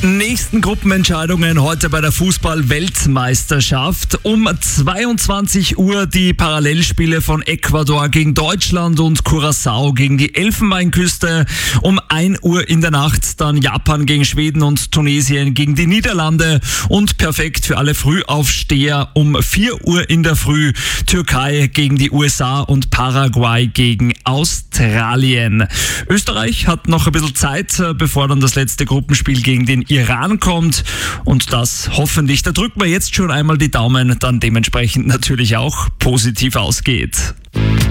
nächsten Gruppenentscheidungen heute bei der Fußball-Weltmeisterschaft. Um 22 Uhr die Parallelspiele von Ecuador gegen Deutschland und Curaçao gegen die Elfenbeinküste. Um 1 Uhr in der Nacht dann Japan gegen Schweden und Tunesien gegen die Niederlande. Und perfekt für alle Frühaufsteher um 4 Uhr in der Früh Türkei gegen die USA und Paraguay gegen Australien. Österreich hat noch ein bisschen Zeit, bevor dann das letzte Gruppenspiel gegen den Iran kommt, und das hoffentlich, da drücken wir jetzt schon einmal die Daumen, dann dementsprechend natürlich auch positiv ausgeht.